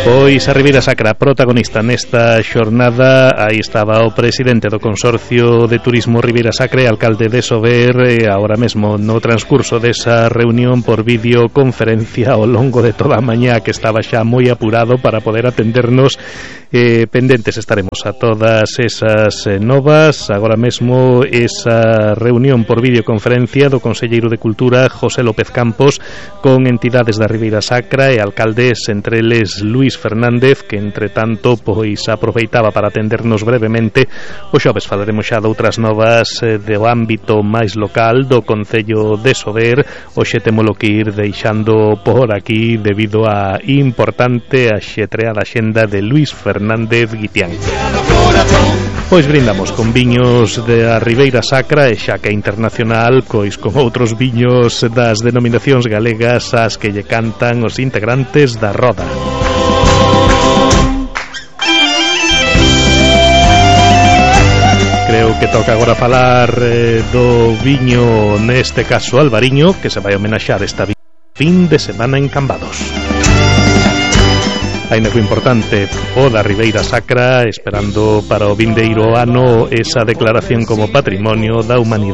Pois a Ribeira Sacra, protagonista nesta xornada. Aí estaba o presidente do Consorcio de Turismo Ribeira Sacra e alcalde de Sober, agora mesmo no transcurso desa reunión por videoconferencia ao longo de toda a mañá, que estaba xa moi apurado para poder atendernos. Pendentes estaremos a todas esas novas. Agora mesmo esa reunión por videoconferencia do conselleiro de Cultura José López Campos con entidades da Ribeira Sacra e alcaldes, entre eles Luís Fernández, que entre tanto pois aproveitaba para atendernos brevemente. O xoves falaremos xa de outras novas do ámbito máis local do Concello de Sober. Hoxe témolo que ir deixando por aquí debido á importante axetreada xenda de Luís Fernández Guitián. Pois brindamos con viños da Ribeira Sacra e xa que é internacional, pois con outros viños das denominacións galegas as que lle cantan os integrantes da Roda. Creo que toca agora falar do viño, neste caso Albariño, que se vai homenaxear esta fin de semana en Cambados. Ainda que importante o da Ribeira Sacra, esperando para o vindeiro ano esa declaración como Patrimonio da Humanidade.